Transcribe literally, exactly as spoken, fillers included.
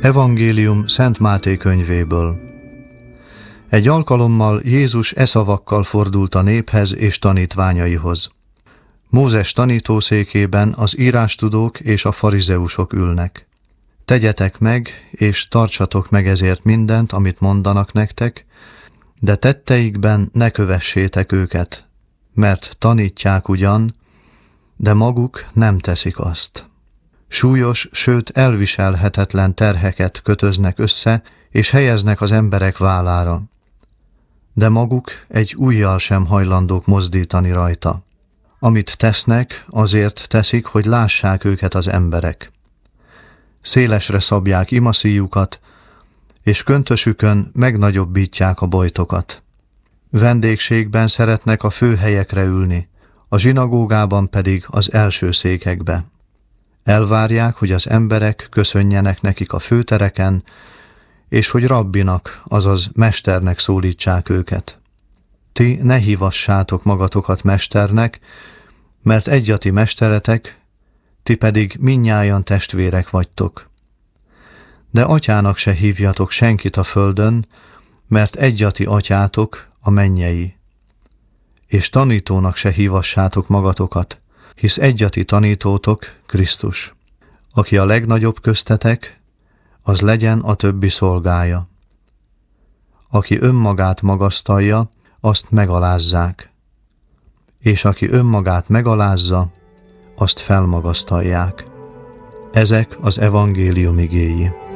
Evangélium Szent Máté könyvéből. Egy alkalommal Jézus e szavakkal fordult a néphez és tanítványaihoz. Mózes tanítószékében az írástudók és a farizeusok ülnek. Tegyetek meg, és tartsatok meg ezért mindent, amit mondanak nektek, de tetteikben ne kövessétek őket, mert tanítják ugyan, de maguk nem teszik azt. Súlyos, sőt elviselhetetlen terheket kötöznek össze, és helyeznek az emberek vállára, de maguk egy ujjal sem hajlandók mozdítani rajta. Amit tesznek, azért teszik, hogy lássák őket az emberek. Szélesre szabják imaszíjukat, és köntösükön megnagyobbítják a bojtokat. Vendégségben szeretnek a főhelyekre ülni, a zsinagógában pedig az első székekbe. Elvárják, hogy az emberek köszönjenek nekik a főtereken, és hogy rabbinak, azaz mesternek szólítsák őket. Ti ne hívassátok magatokat mesternek, mert egyati mesteretek, ti pedig mindnyájan testvérek vagytok. De atyának se hívjatok senkit a földön, mert egyati atyátok a mennyei. És tanítónak se hívassátok magatokat, hisz egyati tanítótok Krisztus. Aki a legnagyobb köztetek, az legyen a többi szolgája. Aki önmagát magasztalja, azt megalázzák, és aki önmagát megalázza, azt felmagasztalják. Ezek az evangélium igéi.